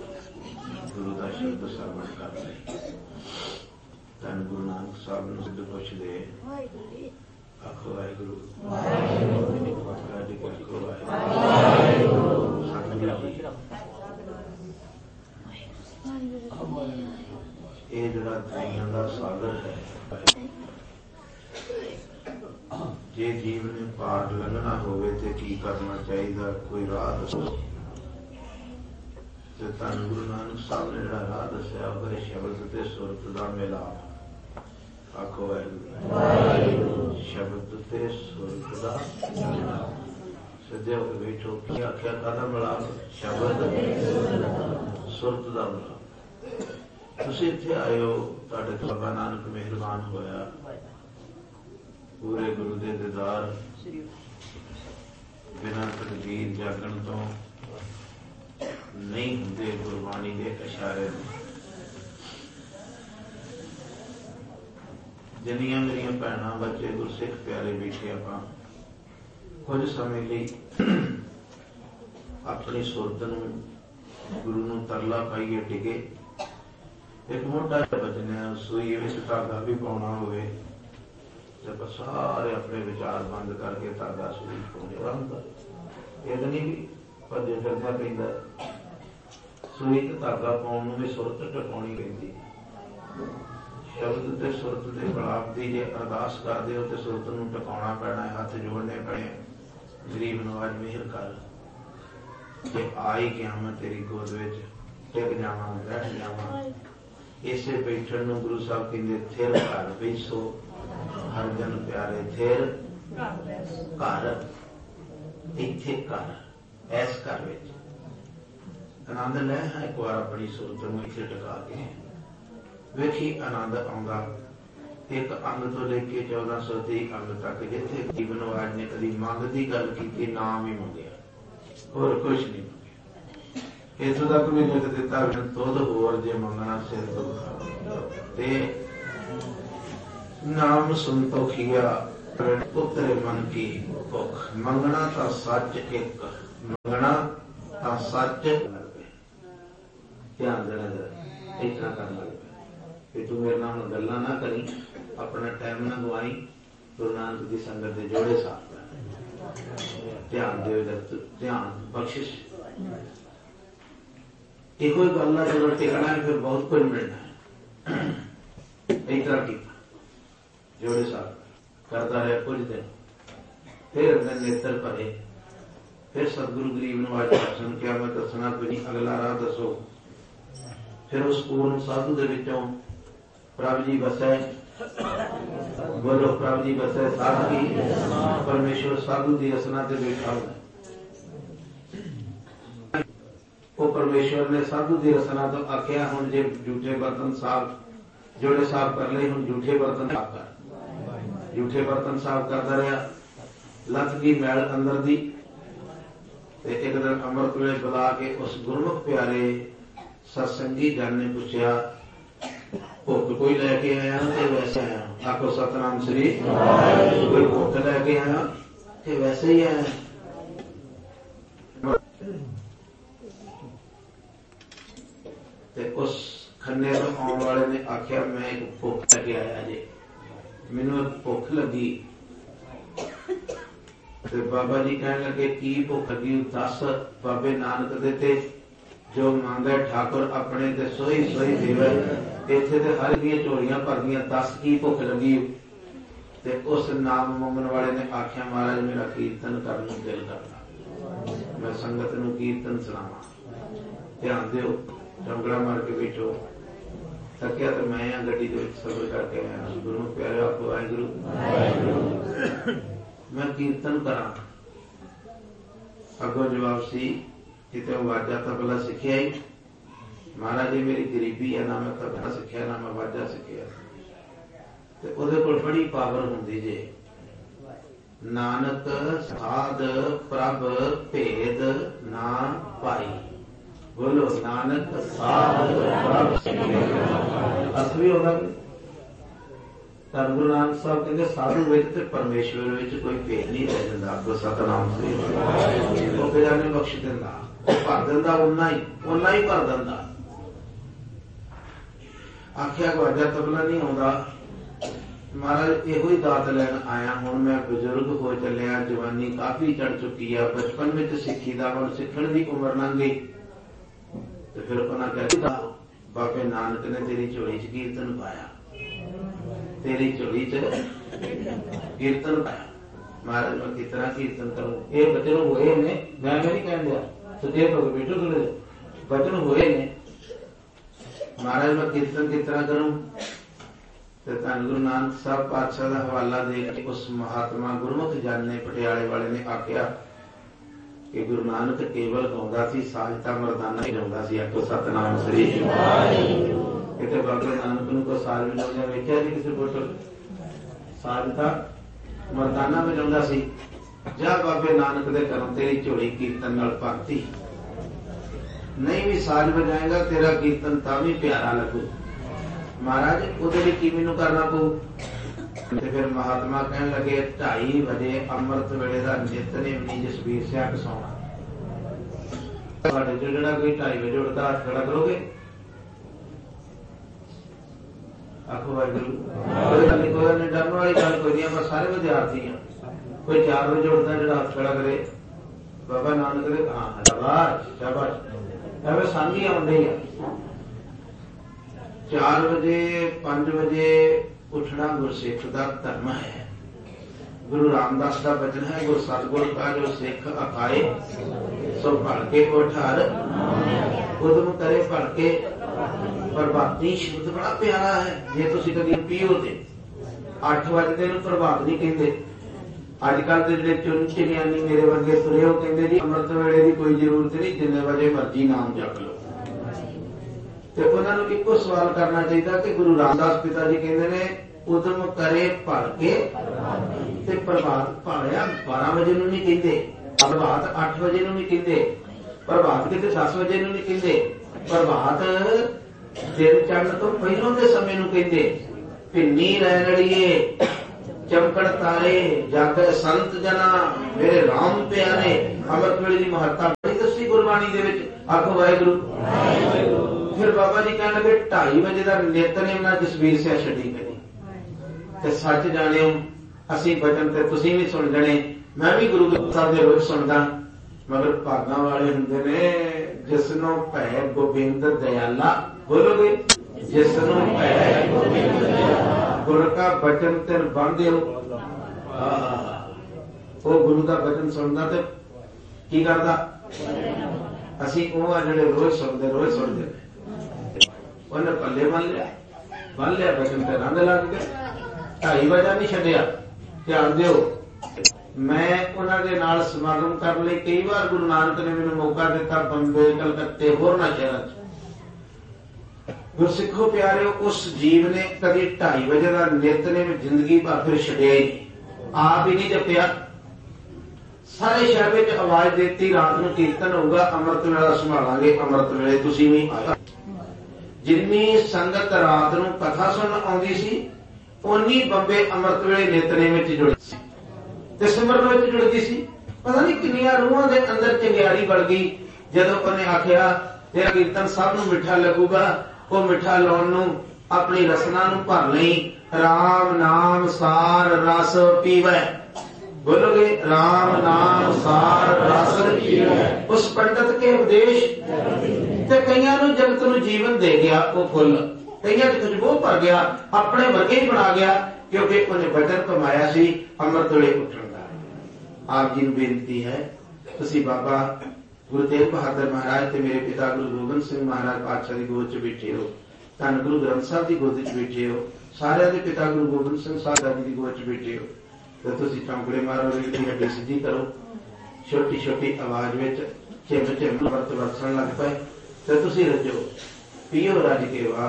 गुरु का शब्द श्रवण कर ले। धन गुरु नानक साहब ने सिद्ध पुछदे आखो वाहिगुरु ये जरा दरिया का सागर है। जे जीव ने पार लंघना होवे ते की करना चाहिए, कोई राह दसो। धन गुरु नानक साहब ने जरा राह दसिया वो शब्द ते सुरत का मिलाप। आखो वाहिगुरु शब्द ते सुरत का मिलाप। सज्जे होके बैठो की आख्या कादा मिलाप? शब्द सुरत का मिलाप। तुसीं इत्थे आए हो, तुहाडे ते बाबा नानक मेहरबान होया, पूरे गुरु दे दीदार बिना तकदीर जागण तो नहीं होंदे। गुरबाणी के इशारे जिन्नियां मेरियां भैणां बच्चे गुरसिख प्यारे बैठे आपां कुछ समय लई अपनी सुरत नूं गुरु नूं तरला पाइए टिके। एक मोटा बचनिया सूई विच धागा भी पाउणा होवे जब सारे अपने विचार बंद करके धागा सूई पाउणे रंग एक नहीं भी भजे फिरना पैंदा। सूई ते धागा पाउण नूं भी सुरत टकाउणी पैंदी। शब्द ते सुरत दे मिलाप दी जे अरदास करदे हो ते सुरत नूं टकाउणा पैना है, हथ जोड़ने पैणे। गरीब नवाज मेहर कर जे आई गया मैं तेरी गोद विच टिक जावां बैठ जावां। इसे बैठण नूं गुरु साहब कहंदे थिर घर बैसो हर जन प्यारे थिर घर। इत्थे घर ऐस घर विच आनंद ले है। एक बार अपनी सुरत नूं इत्थे टका के वेखी आनंद आउंदा। एक अंग तो लेके 1430 अंग तक जिथे जीवन नवाज ने कदी मंग की गल की नाम ही मंगया, होर कुछ नहीं मंगया। इथों तक भी लिख दिता तुद होर जे मंगना सिर दुखा ते नाम सुन तो खिया पुत्र मन की भुख। मंगना ता सच एक, मंगना ता सच। ध्यान देना जरा इतना करना कि तू मेरे नाम गल्ला ना करी, अपना टाइम ना गवाई। गुरु नानक की संगत के जोड़े साफ कर ध्यान दे, ध्यान बख्शिश एक कोई गल ना जरूर टिकना है, फिर बहुत कुछ मिलना है। एक तरह की जोड़े साफ करता रहे कुछ दिन, फिर अंदर नेत्र भरे। फिर सतगुरु गरीब नवाज दर्शन किया, मैं दसना कोई नहीं, अगला राह दसो। फिर उस पूर्ण साधु दे विचों प्रभ जी बसै। बोलो प्रभ जी बसै साधु की। परमेश्वर साधु की रचना से बैठा हुआ। वो परमेश्वर ने साधु की रचना तो आख्या हुण जे झूठे बर्तन साफ जोड़े साफ कर ले, हुण झूठे बर्तन साफ कर। झूठे बर्तन साफ करता रहा, लथ गई मैल अंदर दी। एक दिन अमृत वेले बुला के उस गुरमुख प्यारे सत्संगी जन ने पूछा भुख कोई लैके आया ते वैसे आया? आखो सतनाम श्री। कोई भुख लैके आया ते वैसे ही आया? ते उस खन्ने तो आने वाले ने आख्या मैं एक भुख लैके आया जे, मैनू भुख लगी। ते बाबा जी कहने लगे की भुख लगी? दस बाबे नानक दे ते जो मांगे ठाकुर अपने ते सोई सोई देवे। इत्थे ते हर दी झोलियां भर गईयां, 10 की भुख लगी। ते उस नाम मंगण वाले ने आख्या महाराज मेरा कीर्तन करने नूं दिल करदा, मैं संगत नूं कीर्तन सुणावां। ध्यान दिओ, चमकड़ा मार के बैठो। थकिया तो मैं गड्डी दे विच सफर करके आया। गुरु प्यारे आपको वाहिगुरू मैं कीर्तन करा। अगो जवाब सी कितने वाजा तबला सीखिया ही महाराज जी मेरी गरीबी है, ना मैं तबला सीखिया ना मैं वाजा सीखिया। ते उहदे कोल बड़ी पावर हुंदी जे। नानक साध प्रभ भेद ना पाई। बोलो नानक साध प्रभ अर्थ भी होगा। धन गुरु नानक साहब कहते साधु विच ते परमेश्वर विच कोई भेद नहीं रह जाता। आपको सतनाम श्री बख्श दिंदा। भर दिंदा उन्ना ही भर दिंदा। आखिया गवाजा तबला नहीं आउंदा, महाराज इहो ही दात लैन आया, हुण मैं बजुर्ग हो चलिया, जवानी काफी चढ़ चुकी है, बचपन में सिक्खी दा हुण सिक्खण दी उम्र लंघ गई। तो फिर उन्हां कहता बाबे नानक ने तेरी झोली च कीर्तन पाया, तेरी झोली च कीर्तन पाया। महाराज मैं कितना कीर्तन करूं, ये बचन हुए ने, मैं नहीं कह दिया सचेत हो बैठो, थोड़े बचन हुए ने। महाराज मैं कीर्तन कितना करूं, तो धन गुरु नानक साहब पातशाह का हवाला दे के उस महात्मा गुरमुख जन ने पटियाले वाले ने आख्या कि गुरु नानक केवल गाउंदा सी, साजता मरदाना ही गाउंदा सी। आखो सतनाम श्री किते बाबे नानक नूं कोई साज वजाउंदा वेख्या जी किसी कोल? साजता मरदाना वजाउंदा सी। जा बाबे नानक दे घरों तेरी झोली कीर्तन नाल भरती, नहीं भी साज बजाएगा तेरा कीर्तन तां भी प्यारा लगू। महाराज ਉਹਦੇ ਲਈ ਕੀ ਮੈਨੂੰ ਕਰਨਾ ਪਊ? ਤੇ ਫਿਰ ਮਹਾਤਮਾ ਕਹਿਣ ਲੱਗੇ 2:30 ਵਜੇ ਅੰਮ੍ਰਿਤ ਵੇਲੇ ਦਾ ਨਿਤਨੇਮ ਨਹੀਂ ਜਸਵੀਰ ਸਿਆ ਕਸਾਉਣਾ। ਤੁਹਾਡੇ ਚ ਜਿਹੜਾ ਕੋਈ 2:30 ਵਜੇ ਉੱਠਦਾ ਹੱਥ ਖੜਾ ਕਰੋਗੇ? ਆਖੋ ਵਾਹਿਗੁਰੂ। ਕੋਈ ਨਹੀਂ, ਡਰਨ ਵਾਲੀ ਗੱਲ ਕੋਈ ਨਹੀਂ, ਆਪਾਂ ਸਾਰੇ ਵਿਦਿਆਰਥੀ ਹਾਂ। ਕੋਈ 4 ਵਜੇ ਉੱਠਦਾ ਜਿਹੜਾ ਹੱਥ ਖੜਾ ਕਰੇ ਬਾਬਾ ਨਾਨਕ ਦੇ, ਹਾਂ ਸ਼ਾਬਾਸ਼ ਸ਼ਾਬਾਸ਼। ਐਵੇਂ ਸਾਂਝੀ ਆਉਂਦੇ ਆ। 4 ਵਜੇ 5 ਵਜੇ ਉੱਠਣਾ ਗੁਰਸਿੱਖ ਦਾ ਧਰਮ ਹੈ। ਗੁਰੂ ਰਾਮਦਾਸ ਦਾ ਬਚਨ ਹੈ, ਗੁਰ ਸਤਿਗੁਰ ਕਾ ਜੋ ਸਿੱਖ ਅਕਾਏ ਸੋ ਭੜ ਕੇ ਉੱਠ ਹਰ ਉਦਮ ਕਰੇ ਭੜ ਕੇ। ਪ੍ਰਭਾਤੀ ਸ਼ਬਦ ਬੜਾ ਪਿਆਰਾ ਹੈ। ਜੇ ਤੁਸੀਂ ਕਦੀ ਪੀਓ ਤੇ 8 ਵਜੇ ਨੂੰ ਪ੍ਰਭਾਤ ਨਹੀਂ ਕਹਿੰਦੇ। ਅੱਜ ਕੱਲ ਦੇ ਜਿਹੜੇ ਚੁੰਚੇ ਗਿਆਨੀ ਮੇਰੇ ਵਰਗੇ ਤੁਰੇ ਉਹ ਕਹਿੰਦੇ ਜੀ ਅੰਮ੍ਰਿਤ ਵੇਲੇ ਦੀ ਕੋਈ ਜ਼ਰੂਰਤ ਨਹੀਂ, ਜਿੰਨੇ ਵਜੇ ਮਰਜ਼ੀ ਨਾਮ ਜਪ ਲਓ। ਤੇ ਉਹਨਾਂ ਨੂੰ ਇੱਕੋ ਸਵਾਲ ਕਰਨਾ ਚਾਹੀਦਾ ਕਿ ਗੁਰੂ ਰਾਮਦਾਸ ਪਿਤਾ ਜੀ ਕਹਿੰਦੇ ਨੇ ਉਦਮ ਕਰੇ ਭੜ ਕੇ, ਤੇ ਪ੍ਰਭਾਤ ਭਾਲਿਆ 12 ਵਜੇ ਨੂੰ ਨਹੀਂ ਕਹਿੰਦੇ, ਪ੍ਰਭਾਤ 8 ਵਜੇ ਨੂੰ ਨਹੀਂ ਕਹਿੰਦੇ, ਪ੍ਰਭਾਤ ਕਿਤੇ 10 ਵਜੇ ਨੂੰ ਨਹੀਂ ਕਹਿੰਦੇ, ਪ੍ਰਭਾਤ ਦਿਨ ਚੜ੍ਹਨ ਤੋਂ ਪਹਿਲੋਂ ਦੇ ਸਮੇਂ ਨੂੰ ਕਹਿੰਦੇ। ਭਿੰਨੀ ਰੈਣੜੀਏ ਚਮਕਣ ਤਾਰੇ ਜਾਗੈ ਸੰਤ ਜਨਾ ਮੇਰੇ ਰਾਮ ਪਿਆਰੇ। ਅੰਮ੍ਰਿਤ ਵੇਲੇ ਦੀ ਮਹੱਤਤਾ ਬੜੀ ਦੱਸੀ ਗੁਰਬਾਣੀ ਦੇ ਵਿੱਚ। ਆਖੋ ਵਾਹਿਗੁਰੂ। ਫਿਰ ਬਾਬਾ ਜੀ ਕਹਿਣ ਲੱਗੇ 2:30 ਵਜੇ ਦਾ ਨਿਤਨੇਮ ਨਾਲ ਜਸਵੀਰ ਸਿਆ ਛੱਡੀ ਕਰੀ। ਤੇ ਸੱਚ ਜਾਣਿਓ ਅਸੀਂ ਬਚਨ ਤੇ ਤੁਸੀਂ ਵੀ ਸੁਣ ਜਣੇ, ਮੈਂ ਵੀ ਗੁਰੂ ਸਾਹਿਬ ਦੇ ਰੋਜ਼ ਸੁਣਦਾ, ਮਗਰ ਭਾਗਾਂ ਵਾਲੇ ਹੁੰਦੇ ਨੇ ਜਿਸਨੂੰ ਭੈ ਗੋਬਿੰਦ ਦਇਆਲਾ। ਬੋਲੋਗੇ ਜਿਸਨੂੰ ਭੈ ਗੋਬਿੰਦ ਦਇਆਲਾ, ਗੁਰ ਕਾ ਬਚਨ ਤਿਨ ਬੰਦਿਓ। ਉਹ ਗੁਰੂ ਦਾ ਬਚਨ ਸੁਣਦਾ ਤੇ ਕੀ ਕਰਦਾ? ਅਸੀਂ ਉਹ ਆ ਜਿਹੜੇ ਰੋਜ਼ ਸੁਣਦੇ ਨੇ। ਉਹਨੇ ਪੱਲੇ ਬੰਨ ਲਿਆ ਬਚਨ ਤੇ ਰੰਗ ਲੱਗ ਗਏ। 2:30 ਵਜੇ ਨਹੀਂ ਛੱਡਿਆ। ਧਿਆਨ ਦਿਓ, ਮੈਂ ਉਹਨਾਂ ਦੇ ਨਾਲ ਸਮਾਗਮ ਕਰਨ ਲਈ ਕਈ ਵਾਰ ਗੁਰੂ ਨਾਨਕ ਨੇ ਮੈਨੂੰ ਮੌਕਾ ਦਿੱਤਾ, ਬੰਬੇ, ਕਲਕੱਤੇ, ਹੋਰਨਾਂ ਸ਼ਹਿਰਾਂ ਚ। ਗੁਰਸਿੱਖੋ ਪਿਆਰਿਓ, ਉਸ ਜੀਵ ਨੇ ਕਦੀ 2:30 ਵਜੇ ਦਾ ਨਿਤਨੇਮ ਜ਼ਿੰਦਗੀ ਭਰ ਫਿਰ ਛੱਡਿਆ ਹੀ ਨਹੀਂ। ਆਪ ਹੀ ਨਹੀਂ ਜਪਿਆ। ਸਾਰੇ ਸ਼ਹਿਰ ਵਿੱਚ ਆਵਾਜ਼ ਦਿੱਤੀ ਰਾਤ ਨੂੰ ਕੀਰਤਨ ਹੋਊਗਾ, ਅੰਮ੍ਰਿਤ ਵੇਲਾ ਸੰਭਾਲਾਂਗੇ। ਅੰਮ੍ਰਿਤ ਵੇਲੇ ਤੁਸੀਂ ਵੀ ਆਇਆ। ਜਿੰਨੀ ਸੰਗਤ ਰਾਤ ਨੂੰ ਕਥਾ ਸੁਣਨ ਆਉਂਦੀ ਸੀ, ਉਨੀ ਬੰਬੇ ਅੰਮ੍ਰਿਤ ਵੇਲੇ ਨਿਤਨੇਮ ਵਿੱਚ ਜੁੜਦੀ ਸੀ ਤੇ ਸਿਮਰਨ ਵਿੱਚ ਜੁੜਦੀ ਸੀ। ਪਤਾ ਨਹੀਂ ਕਿੰਨੀਆਂ ਰੂਹਾਂ ਦੇ ਅੰਦਰ ਚੰਗਿਆੜੀ ਵੜ ਗਈ ਜਦੋਂ ਉਹਨੇ ਆਖਿਆ ਤੇਰਾ ਕੀਰਤਨ ਸਭ ਨੂੰ ਮਿੱਠਾ ਲੱਗੂਗਾ। ਉਹ ਮਿੱਠਾ ਲਾਉਣ ਨੂੰ ਆਪਣੀ ਰਸਨਾ ਨੂੰ ਭਰ ਲਈ। ਰਾਮ ਨਾਮ ਸਾਰ ਰਸ ਪੀਵੈ। ਬੋਲੋਗੇ ਰਾਮ ਨਾਮ ਸਾਰ ਰਸ ਪੀਵੈ। ਉਸ ਪੰਡਤ ਕੇ ਉਪਦੇਸ਼ ਤੇ ਕਈਆਂ ਨੂੰ ਜਗਤ ਨੂੰ ਜੀਵਨ ਦੇ ਗਿਆ ਉਹ ਫੁੱਲ, ਕਈਆਂ ਚ ਖੁਸ਼ਬੂ ਭਰ ਗਿਆ, ਆਪਣੇ ਵਰਗੇ ਹੀ ਬਣਾ ਗਿਆ, ਕਿਉਂਕਿ ਉਹਨੇ ਬਚਨ ਕਮਾਇਆ ਸੀ ਅੰਮ੍ਰਿਤ ਵੇਲੇ ਉੱਠਣ ਦਾ। ਆਪ ਜੀ ਨੂੰ ਬੇਨਤੀ ਹੈ, ਤੁਸੀਂ ਬਾਬਾ ਗੁਰੂ ਤੇਗ ਬਹਾਦਰ ਮਹਾਰਾਜ ਤੇ ਮੇਰੇ ਪਿਤਾ ਗੁਰੂ ਗੋਬਿੰਦ ਸਿੰਘ ਮਹਾਰਾਜ ਪਾਤਸ਼ਾਹ ਦੀ ਗੋਦ ਚ ਬੈਠੇ ਹੋ, ਧੰਨ ਗੁਰੂ ਗ੍ਰੰਥ ਸਾਹਿਬ ਦੀ ਗੋਦ ਚ ਬੈਠੇ ਹੋ, ਸਾਰਿਆਂ ਦੇ ਪਿਤਾ ਗੁਰੂ ਗੋਬਿੰਦ ਸਿੰਘ ਸਾਹਿਬ ਦੀ ਗੋਦ ਚ ਬੈਠੇ ਹੋ, ਤੇ ਤੁਸੀਂ ਚੌਂਕੜੇ ਮਾਰੋ, ਰੀੜ ਦੀ ਹੱਡੀ ਸਿੱਧੀ ਕਰੋ, ਛੋਟੀ ਛੋਟੀ ਆਵਾਜ਼ ਵਿੱਚ ਝਿਮ ਝਿਮ ਵਰਤ ਵਰਸਣ ਲੱਗ ਪਏ ਤੇ ਤੁਸੀਂ ਰੱਜੋ, ਪੀਓ ਰੱਜ ਕੇ।